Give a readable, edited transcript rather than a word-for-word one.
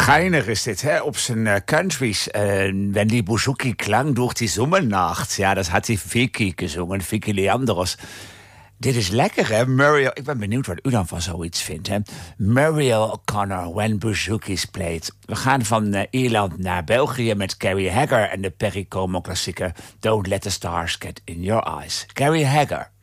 Geinig is dit, hè? Op zijn countries. Wenn die Bouzouki klang durch die Sommernacht. Ja, dat had die Vicky gezongen, Vicky Leandros. Dit is lekker, hè? Muriel, ik ben benieuwd wat u dan van zoiets vindt, hè? Muriel O'Connor, When Bouzouki's Played. We gaan van Ierland naar België met Carrie Hagger en de Perry Como klassieker Don't Let the Stars Get in Your Eyes. Carrie Hagger.